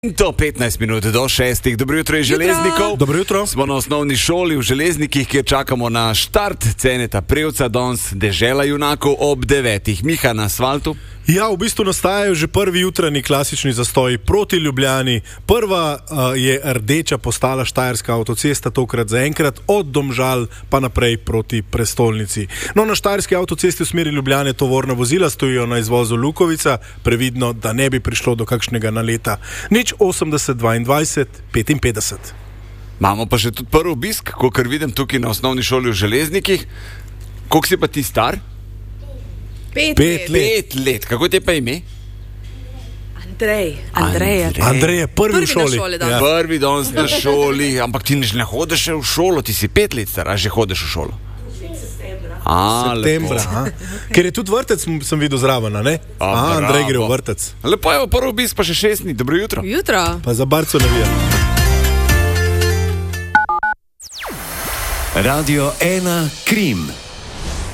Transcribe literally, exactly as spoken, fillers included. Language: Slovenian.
To petnajst minut do šestih. Dobro jutro iz Železnikov. Dobro jutro. Smo na osnovni šoli v Železnikih, kjer čakamo na štart Ceneta Prevca, danes dežela junakov ob devetih. Miha na asfaltu. Ja, v bistvu nastajajo že prvi jutranji klasični zastoji proti Ljubljani. Prva uh, je rdeča postala Štajerska avtocesta, tokrat zaenkrat od Domžal pa naprej proti prestolnici. No, na Štajerski avtocesti v smeri Ljubljane tovorna vozila stojijo na izvozu Lukovica, previdno, da ne bi prišlo do kakšnega naleta. Nič osemdeset dvaindvajset petinpetdeset. Imamo pa še tudi prvi obisk, kakor vidim tukaj na osnovni šoli v Železnikih. Koliko si pa ti star? Pet, Pet let. Pet let. Kako te pa ime? Andrej. Andrej. Andrej. Andrej je prvi, Prvi v šoli. na šoli, da. Ja. Prvi danes na šoli, ampak ti ne hodiš še v šolo, ti si pet let star, a že hodiš v šolo? A, Septembra. lepo. a. Ker je tudi vrtec, sem, sem videl zraven, a ne? A, A, Andrej gre v bravo. vrtec. Lepo je, prvi obisk pa še šest dni. Dobro jutro. Jutro. Pa za barco navija. Radio ena Krim.